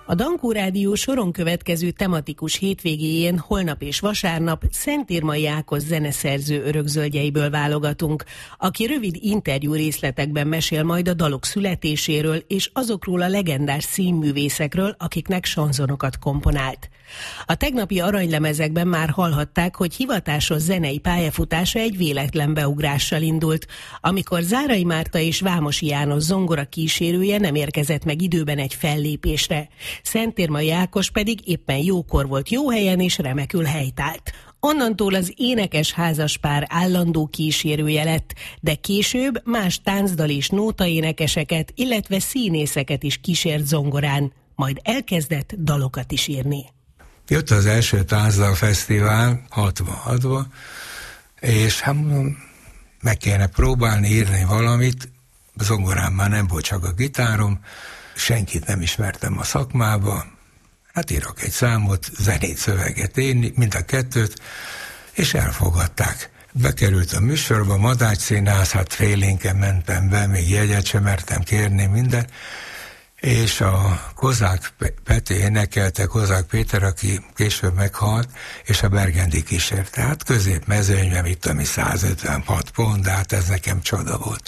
A Dankó Rádió soron következő tematikus hétvégéjén holnap és vasárnap Szentírmai Ákos zeneszerző örökzöldjeiből válogatunk, aki rövid interjú részletekben mesél majd a dalok születéséről és azokról a legendás színművészekről, akiknek sanzonokat komponált. A tegnapi aranylemezekben már hallhatták, hogy hivatásos zenei pályafutása egy véletlen beugrással indult, amikor Zárai Márta és Vámosi János zongora kísérője nem érkezett meg időben egy fellépésre. Szentírmai Ákos pedig éppen jókor volt jó helyen és remekül helytált. Onnantól az énekes házaspár állandó kísérője lett, de később más táncdal és nótaénekeseket, illetve színészeket is kísért zongorán, majd elkezdett dalokat is írni. Jött az első Táncdal Fesztivál 66-ba, és hát meg kéne próbálni írni valamit, zongorán már nem volt, csak a gitárom, senkit nem ismertem a szakmába, hát írok egy számot, zenét, szöveget, én mind a kettőt, és elfogadták. Bekerült a műsorba, Madács Színház, hát félénken mentem be, még jegyet sem mertem kérni, minden, és a Kozák Peti énekelte, Kozák Péter, aki később meghalt, és a Bergendi kísérte. Hát középmezőnyben, itt ami 156 pont, de hát ez nekem csoda volt.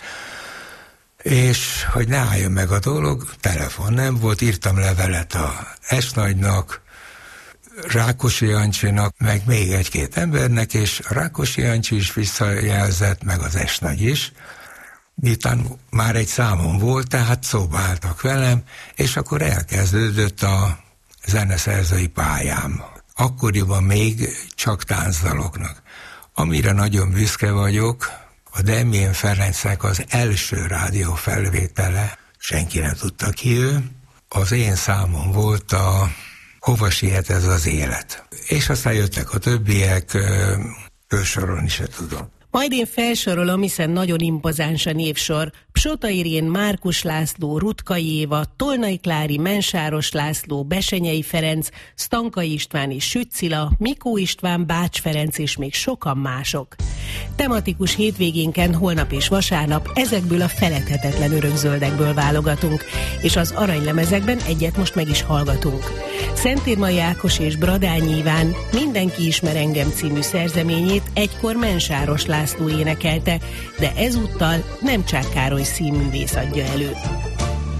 És hogy ne álljon meg a dolog, telefon nem volt, írtam levelet a S-nagynak, Rákosi Jancsinak, meg még egy-két embernek, és a Rákosi Jancsi is visszajelzett, meg az S-nagy is, miután már egy számom volt, tehát szóba álltak velem, és akkor elkezdődött a zeneszerzői pályám. Akkoriban még csak táncdaloknak. Amire nagyon büszke vagyok, a Demjén Ferencnek az első rádiófelvétele, senki nem tudta ki ő, az én számom volt a Hova siet ez az élet. És aztán jöttek a többiek, fősorolni se tudom. Majd én felsorolom, hiszen nagyon impozáns a névsor. Psota Irén, Márkus László, Rutkai Éva, Tolnai Klári, Mensáros László, Besenyei Ferenc, Stankai István és Süt-Cilla, Mikó István, Bács Ferenc és még sokan mások. Tematikus hétvégénken holnap és vasárnap ezekből a feledhetetlen örökzöldekből válogatunk, és az aranylemezekben egyet most meg is hallgatunk. Szentírmai Ákos és Bradányi Iván Mindenki ismer engem című szerzeményét egykor Mensáros László énekelte, de ezúttal nem Csák Károly színművész adja elő.